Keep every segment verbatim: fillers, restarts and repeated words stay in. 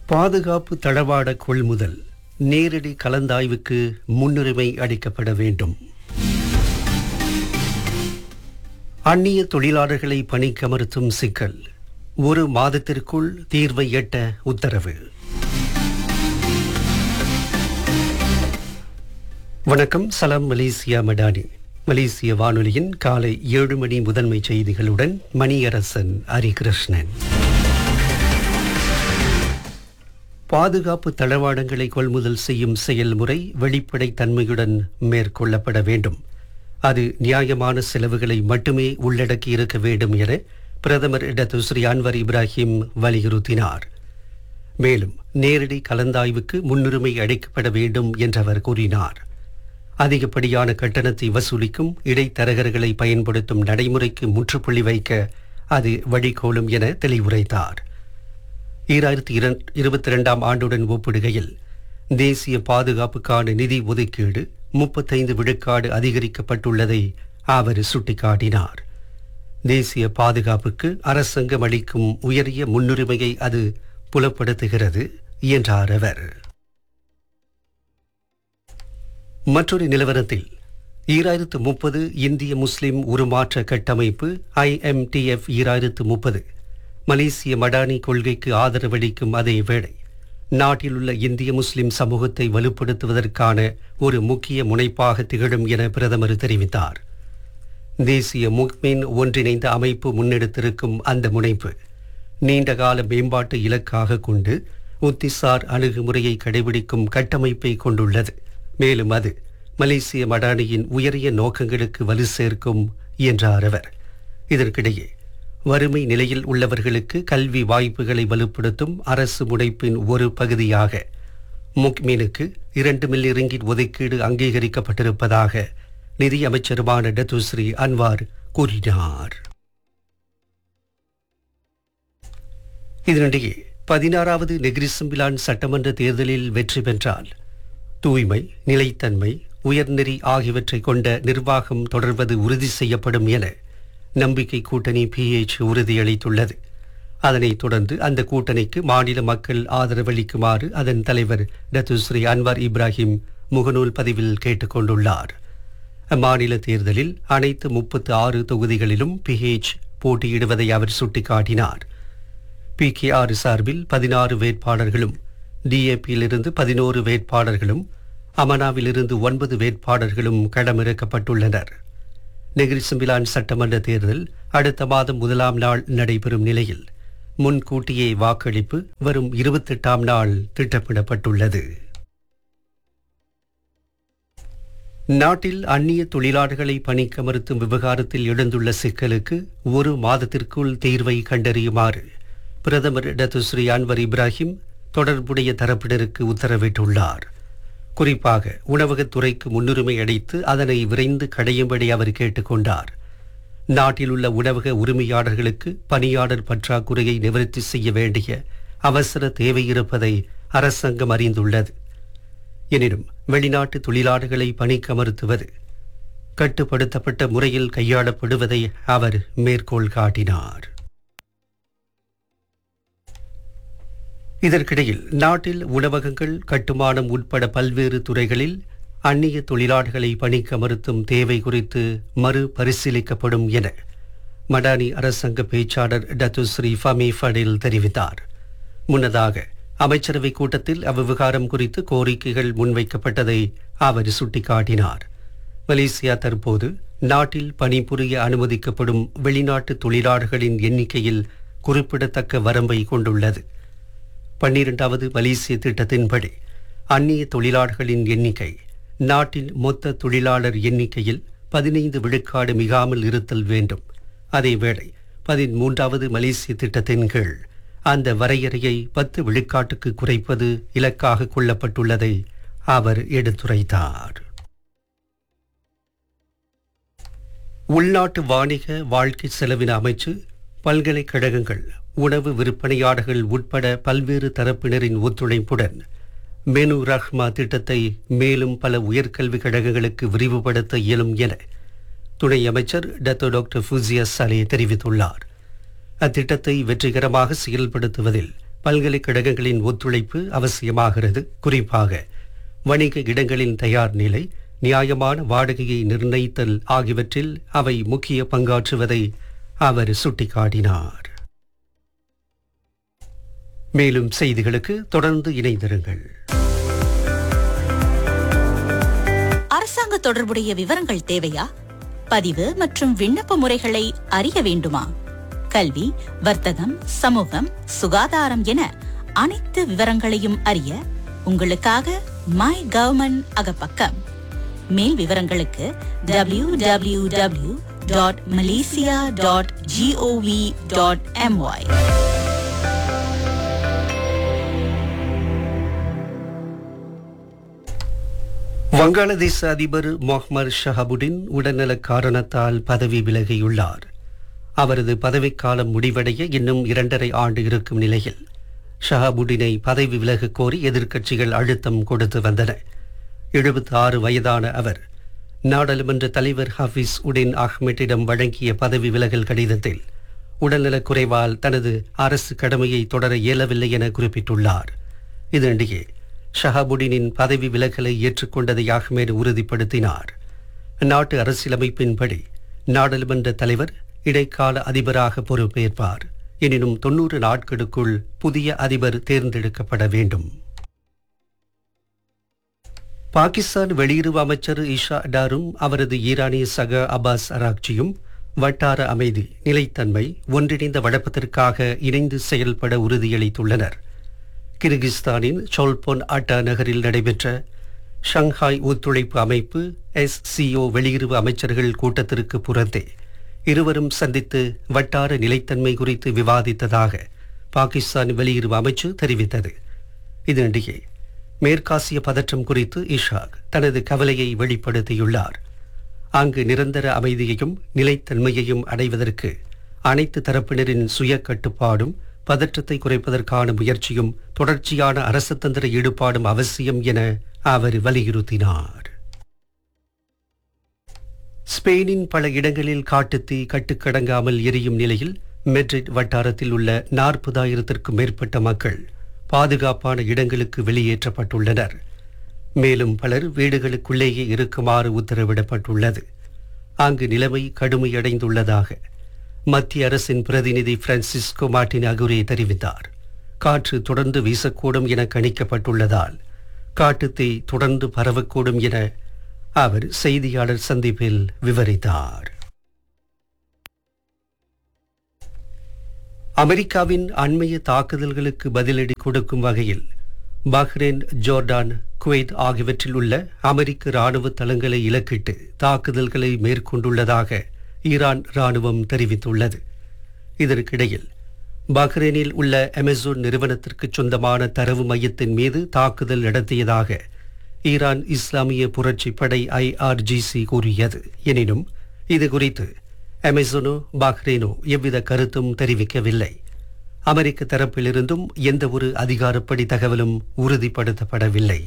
பாதுகாப்பு தளவாட கொள்முதல் நேரடி கலந்தாய்வுக்கு முன்னுரிமை அளிக்கப்பட வேண்டும். அந்நிய தொழிலாளர்களை பணிக்கமர்த்தும் சிக்கல் ஒரு மாதத்திற்குள் தீர்வை எட்ட உத்தரவு. வணக்கம். சலாம் மலேசியா மடானி. மலேசிய வானொலியின் காலை ஏழு மணி முதன்மை செய்திகளுடன் மணியரசன் ஹரிகிருஷ்ணன். பாதுகாப்பு தளவாடங்களை கொள்முதல் செய்யும் செயல்முறை வெளிப்படைத் தன்மையுடன் மேற்கொள்ளப்பட வேண்டும். அது நியாயமான செலவுகளை மட்டுமே உள்ளடக்கி இருக்க வேண்டும் என பிரதமர் டத்து ஸ்ரீ அன்வர் இப்ராஹிம் வலியுறுத்தினார். மேலும் நேரடி கலந்தாய்வுக்கு முன்னுரிமை அளிக்கப்பட வேண்டும் என்று அவர் கூறினார். அதிகப்படியான கட்டணத்தை வசூலிக்கும் இடைத்தரகர்களை பயன்படுத்தும் நடைமுறைக்கு முற்றுப்புள்ளி வைக்க அது வழிகோலும் என தெளிவுரைத்தார். ஈராயிரத்தி இருபத்தி இரண்டாம் ஆண்டுடன் ஒப்பிடுகையில் தேசிய பாதுகாப்புக்கான நிதி ஒதுக்கீடு முப்பத்தைந்து விழுக்காடு அதிகரிக்கப்பட்டுள்ளதை அவர் சுட்டிக்காட்டினார். தேசிய பாதுகாப்புக்கு அரசாங்கம் அளிக்கும் உயரிய முன்னுரிமையை அது புலப்படுத்துகிறது என்றார் அவர். மற்றொரு நிலவரத்தில் ஈராயிரத்து முப்பது இந்திய முஸ்லிம் உருமாற்ற கட்டமைப்பு ஐ எம் டி எஃப் ஈராயிரத்து முப்பது மலேசிய மடானி கொள்கைக்கு ஆதரவளிக்கும் அதே வேளை நாட்டில் உள்ள இந்திய முஸ்லிம் சமூகத்தை வலுப்படுத்துவதற்கான ஒரு முக்கிய முனைப்பாக திகழும் என பிரதமர் தெரிவித்தார். தேசிய முக்மின் ஒன்றிணைந்த அமைப்பு முன்னெடுத்திருக்கும் அந்த முனைப்பு நீண்டகால மேம்பாட்டு இலக்காக கொண்டு உத்திசார் அணுகுமுறையை கடைபிடிக்கும் கட்டமைப்பை கொண்டுள்ளது. மேலும் அது மலேசிய மடானியின் உயரிய நோக்கங்களுக்கு வலு சேர்க்கும் என்றார் அவர். இதற்கிடையே வறுமை நிலையில் உள்ளவர்களுக்கு கல்வி வாய்ப்புகளை வலுப்படுத்தும் அரசு முனைப்பின் ஒரு பகுதியாக முக்மீனுக்கு இரண்டு மில்லியன் ரிங்கிட் ஒதுக்கீடு அங்கீகரிக்கப்பட்டிருப்பதாக நிதி அமைச்சருமான டத்து ஸ்ரீ அன்வார் கூறினார். இதனிடையே பதினாறாவது நெகிரி செம்பிலான் சட்டமன்ற தேர்தலில் வெற்றி பெற்றால் தூய்மை, நிலைத்தன்மை, உயர்நெறி ஆகியவற்றை கொண்ட நிர்வாகம் தொடர்வது உறுதி செய்யப்படும் என நம்பிக்கை கூட்டணி பி எச் உறுதியளித்துள்ளது. அதனைத் தொடர்ந்து அந்த கூட்டணிக்கு மாநில மக்கள் ஆதரவளிக்குமாறு அதன் தலைவர் டத்து ஸ்ரீ அன்வர் இப்ராஹிம் முகநூல் பதிவில் கேட்டுக் கொண்டுள்ளார். அம்மாநில தேர்தலில் அனைத்து முப்பத்து ஆறு தொகுதிகளிலும் பி எச் போட்டியிடுவதை அவர் சுட்டிக்காட்டினார். பி கே ஆர் சார்பில் பதினாறு வேட்பாளர்களும், டிஏபியிலிருந்து பதினோரு வேட்பாளர்களும், அமனாவிலிருந்து ஒன்பது வேட்பாளர்களும் களமிறக்கப்பட்டுள்ளனர். நெகிரி செம்பிலான் சட்டமன்ற தேர்தல் அடுத்த மாதம் முதலாம் நாள் நடைபெறும் நிலையில் முன்கூட்டியே வாக்களிப்பு வரும் இருபத்தெட்டாம் நாள் திட்டமிடப்பட்டுள்ளது. நாட்டில் அந்நிய தொழிலாளர்களை பணிக்கமர்த்தும் விவகாரத்தில் எழுந்துள்ள சிக்கலுக்கு ஒரு மாதத்திற்குள் தீர்வை கண்டறியுமாறு பிரதமர் டத்து ஸ்ரீ அன்வர் இப்ராஹிம் தொடர்புடைய தரப்பினருக்கு உத்தரவிட்டுள்ளார். குறிப்பாக உணவகத்துறைக்கு முன்னுரிமை அளித்து அதனை விரைந்து கடையும்படி அவர் கேட்டுக்கொண்டார். நாட்டில் உள்ள உணவக உரிமையாளர்களுக்கு பணியாளர் பற்றாக்குறையை நிவர்த்தி செய்ய வேண்டிய அவசர தேவை இருப்பதை அரசாங்கம் அறிந்துள்ளது. எனினும் வெளிநாட்டு தொழிலாளர்களை பணிக்கமர்த்துவது கட்டுப்படுத்தப்பட்ட முறையில் கையாளப்படுவதை அவர் மேற்கோள் காட்டினார். இதற்கிடையில் நாட்டில் உணவகங்கள், கட்டுமானம் உட்பட பல்வேறு துறைகளில் அந்நிய தொழிலாளர்களை பணிக்கமர்த்தும் தேவை குறித்து மறு பரிசீலிக்கப்படும் என மடானி அரசாங்க பேச்சாளர் டத்து ஸ்ரீ ஃபமி ஃபடில் தெரிவித்தார். முன்னதாக அமைச்சரவை கூட்டத்தில் அவ்விவகாரம் குறித்து கோரிக்கைகள் முன்வைக்கப்பட்டதை அவர் சுட்டிக்காட்டினார். மலேசியா தற்போது நாட்டில் பணிபுரிய அனுமதிக்கப்படும் வெளிநாட்டு தொழிலாளர்களின் எண்ணிக்கையில் குறிப்பிடத்தக்க வரம்பை கொண்டுள்ளது. பன்னிரண்டாவது மலேசிய திட்டத்தின்படி அந்நிய தொழிலாளர்களின் எண்ணிக்கை நாட்டின் மொத்த தொழிலாளர் எண்ணிக்கையில் பதினைந்து விழுக்காடு மிகாமல் இருத்தல் வேண்டும். அதேவேளை பதிமூன்றாவது மலேசிய திட்டத்தின் கீழ் அந்த வரையறையை பத்து விழுக்காட்டுக்கு குறைப்பது இலக்காக கொள்ளப்பட்டுள்ளதை அவர் எடுத்துரைத்தார். உள்நாட்டு வாணிக வாழ்க்கை செலவின அமைச்சு பல்கலைக்கழகங்கள், உணவு விற்பனையாளர்கள் உட்பட பல்வேறு தரப்பினரின் ஒத்துழைப்புடன் மெனு ரஹ்மா திட்டத்தை மேலும் பல உயர்கல்வி கழகங்களுக்கு விரிவுபடுத்த இயலும் என துணை அமைச்சர் டத்தோ டாக்டர் ஃபுசியா சலே தெரிவித்துள்ளார். அத்திட்டத்தை வெற்றிகரமாக செயல்படுத்துவதில் பல்கலைக்கழகங்களின் ஒத்துழைப்பு அவசியமாகிறது. குறிப்பாக வணிக இடங்களின் தயார் நிலை, நியாயமான வாடகையை நிர்ணயித்தல் ஆகியவற்றில் அவை முக்கிய பங்காற்றுவதை அவர் சுட்டிக்காட்டினார். மேலும் செய்திகளுக்கு தொடர்ந்து இணைந்திருங்கள். அரசாங்க தொடர்புடைய விவரங்கள் தேவையா? பதிவு மற்றும் விண்ணப்ப முறைகளை அறிய வேண்டுமா? கல்வி, வர்த்தகம், சமூகம், சுகாதாரம் என அனைத்து விவரங்களையும் அறிய உங்களுக்காக மை கவர்மெண்ட் அகப்பக்கம். மேல் விவரங்களுக்கு W W W dot Malaysia dot gov dot MY. வங்காளதேச அதிபர் முகமது ஷஹபுடின் உடல்நல காரணத்தால் பதவி விலகியுள்ளார். அவரது பதவிக்காலம் முடிவடைய இன்னும் இரண்டரை ஆண்டு இருக்கும் நிலையில் ஷஹபுடினை பதவி விலக கோரி எதிர்க்கட்சிகள் அழுத்தம் கொடுத்து வந்தன. எழுபத்தி ஆறு வயதான அவர் நாடாளுமன்ற தலைவர் ஹபீஸ் உடின் அஹ்மெட்டிடம் வழங்கிய பதவி விலகல் கடிதத்தில் உடல்நலக் குறைவால் தனது அரசு கடமையை தொடர இயலவில்லை என குறிப்பிட்டுள்ளார். இதனிடையே ஷஹபுடினின் பதவி விலகலை ஏற்றுக்கொண்டதை அஹ்மெட் உறுதிப்படுத்தினார். நாட்டு அரசியலமைப்பின்படி நாடாளுமன்ற தலைவர் இடைக்கால அதிபராக பொறுப்பேற்பார். எனினும் தொன்னூறு நாட்களுக்குள் புதிய அதிபர் தேர்ந்தெடுக்கப்பட வேண்டும். பாகிஸ்தான் வெளியுறவு அமைச்சர் இஷா டாரும் அவரது ஈரானிய சக அப்பாஸ் அராக்சியும் வட்டார அமைதி, நிலைத்தன்மை, ஒன்றிணைந்த வளப்பதற்காக இணைந்து செயல்பட உறுதியளித்துள்ளனர். கிர்கிஸ்தானின் சோல்போன் அட்டா நகரில் நடைபெற்ற ஷங்காய் ஒத்துழைப்பு அமைப்பு எஸ்சிஓ வெளியுறவு அமைச்சர்கள் கூட்டத்திற்கு புறத்தே இருவரும் சந்தித்து வட்டார நிலைத்தன்மை குறித்து விவாதித்ததாக பாகிஸ்தான் வெளியுறவு அமைச்சு தெரிவித்தது. இதனிடையே மேற்காசிய பதற்றம் குறித்து இஷாக் தனது கவலையை வெளிப்படுத்தியுள்ளார். அங்கு நிரந்தர அமைதியையும் நிலைத்தன்மையையும் அடைவதற்கு அனைத்து தரப்பினரின் சுய கட்டுப்பாடும் பதற்றத்தை குறைப்பதற்கான முயற்சியும் தொடர்ச்சியான அரசதந்திர ஈடுபாடும் அவசியம் என அவர் வலியுறுத்தினார். ஸ்பெயினின் பல இடங்களில் காட்டுத்தீ கட்டுக்கடங்காமல் எரியும் நிலையில் மெட்ரிட் வட்டாரத்தில் உள்ள நாற்பதாயிரத்திற்கும் மேற்பட்ட மக்கள் பாதுகாப்பான இடங்களுக்கு வெளியேற்றப்பட்டுள்ளனர். மேலும் பலர் வீடுகளுக்குள்ளேயே இருக்குமாறு உத்தரவிடப்பட்டுள்ளது. அங்கு நிலைமை கடுமையடைந்துள்ளதாக மத்திய அரசின் பிரதிநிதி பிரான்சிஸ்கோ மார்டின் அகுரே தெரிவித்தார். காற்று தொடர்ந்து வீசக்கூடும் என கணிக்கப்பட்டுள்ளதால் காட்டுத்தீ தொடர்ந்து பரவக்கூடும் என அவர் செய்தியாளர் சந்திப்பில் விவரித்தார். அமெரிக்காவின் அண்மைய தாக்குதல்களுக்கு பதிலடி கொடுக்கும் வகையில் பஹ்ரைன், ஜோர்டான், குவைத் ஆகியவற்றில் உள்ள அமெரிக்க ராணுவ தளங்களை இலக்கிட்டு தாக்குதல்களை மேற்கொண்டுள்ளதாக ஈரான் ராணுவம் தெரிவித்துள்ளது. இதற்கிடையில் பஹ்ரைனில் உள்ள அமேசான் நிறுவனத்திற்கு சொந்தமான தரவு மையத்தின் மீது தாக்குதல் நடத்தியதாக ஈரான் இஸ்லாமிய புரட்சி படை ஐஆர்ஜிசி கூறியது. எனினும் இது குறித்து அமேசானோ பஹ்ரைனோ எவ்வித கருத்தும் தெரிவிக்கவில்லை. அமெரிக்க தரப்பிலிருந்தும் எந்த ஒரு அதிகாரப்படி தகவலும் உறுதிப்படுத்தப்படவில்லை.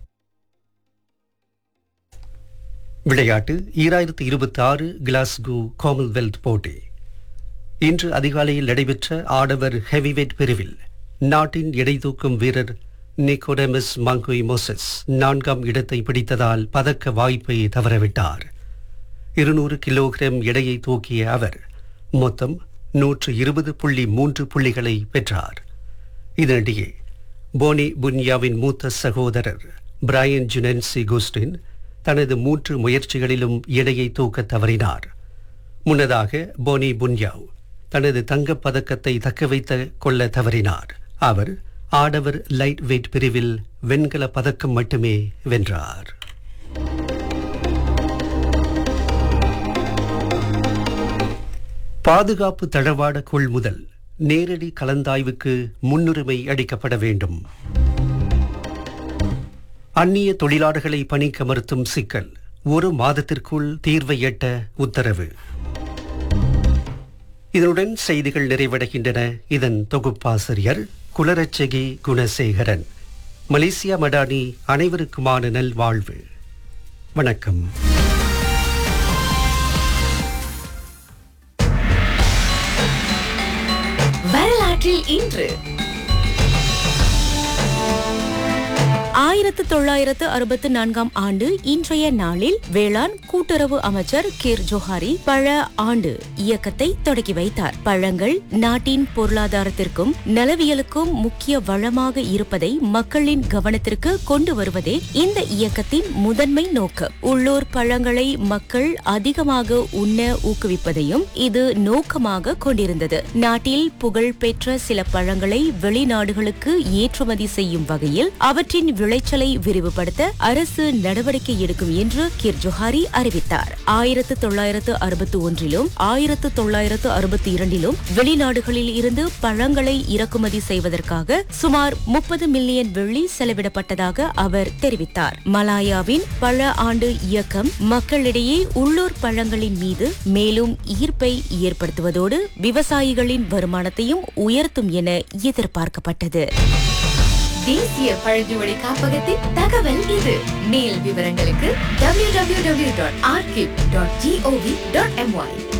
விளையாட்டு. ஈராயிரத்தி இருபத்தி ஆறு கிளாஸ்கோ காமன்வெல்த் போட்டி இன்று அதிகாலையில் நடைபெற்ற ஆடவர் ஹெவிவெயிட் பிரிவில் நாட்டின் எடைதூக்கும் வீரர் நிக்கோடெமஸ் மங்கோய் மோசஸ் நான்காம் இடத்தை பிடித்ததால் பதக்க வாய்ப்பை தவறவிட்டார். இருநூறு கிலோகிராம் எடையை தூக்கிய அவர் மொத்தம் நூற்று இருபது புள்ளி மூன்று புள்ளிகளை பெற்றார். இதனிடையே போனி புன்யாவின் மூத்த சகோதரர் பிரையன் ஜுனன்சி குஸ்டின் தனது மூன்று முயற்சிகளிலும் எடையை தூக்க தவறினார். முன்னதாக போனி புன்யாவ் தனது தங்கப் பதக்கத்தை தக்கவைத்து கொள்ள தவறினார். அவர் ஆடவர் லைட் வெயிட் பிரிவில் வெண்கல பதக்கம் மட்டுமே வென்றார். பாதுகாப்பு தளவாட கொள்முதல் நேரடி கலந்தாய்வுக்கு முன்னுரிமை அளிக்கப்பட வேண்டும். அந்நிய தொழிலாளர்களை பணிக்கமர்த்தும் சிக்கல் ஒரு மாதத்திற்குள் தீர்வை எட்ட உத்தரவு. இதனுடன் செய்திகள் நிறைவடைகின்றன. இதன் தொகுப்பாசிரியர் குலரட்சகி குணசேகரன். மலேசியா மடானி அனைவருக்குமான நல்வாழ்வு. வணக்கம். வரலாற்றில் இன்று ஆயிரத்து தொள்ளாயிரத்து அறுபத்து நான்காம் ஆண்டு இன்றைய நாளில் வேளாண் கூட்டுறவு அமைச்சர் கிர் ஜோஹாரி பழ ஆண்டு இயக்கத்தை தொடங்கி வைத்தார். பழங்கள் நாட்டின் பொருளாதாரத்திற்கும் நலவியலுக்கும் முக்கிய வளமாக இருப்பதை மக்களின் கவனத்திற்கு கொண்டு வருவதே இந்த இயக்கத்தின் முதன்மை நோக்கம். உள்ளூர் பழங்களை மக்கள் அதிகமாக உண்ண ஊக்குவிப்பதையும் இது நோக்கமாக கொண்டிருந்தது. நாட்டில் புகழ்பெற்ற சில பழங்களை வெளிநாடுகளுக்கு ஏற்றுமதி செய்யும் வகையில் அவற்றின் விளைச்சலை விரிவுபடுத்த அரசு நடவடிக்கை எடுக்கும் என்று கிர் ஜோஹாரி அறிவித்தார். ஆயிரத்து தொள்ளாயிரத்து அறுபத்தி ஒன்றிலும் ஆயிரத்து தொள்ளாயிரத்து அறுபத்தி இரண்டிலும் வெளிநாடுகளில் இருந்து பழங்களை இறக்குமதி செய்வதற்காக சுமார் முப்பது மில்லியன் வெள்ளி செலவிடப்பட்டதாக அவர் தெரிவித்தார். மலாயாவின் பழ ஆண்டு இயக்கம் மக்களிடையே உள்ளூர் பழங்களின் மீது மேலும் ஈர்ப்பை ஏற்படுத்துவதோடு விவசாயிகளின் வருமானத்தையும் உயர்த்தும் என எதிர்பார்க்கப்பட்டது. தேசிய பழங்குடி காப்பகத்தின் தகவல் இது. மேல் விவரங்களுக்கு W W W dot archive dot gov dot MY.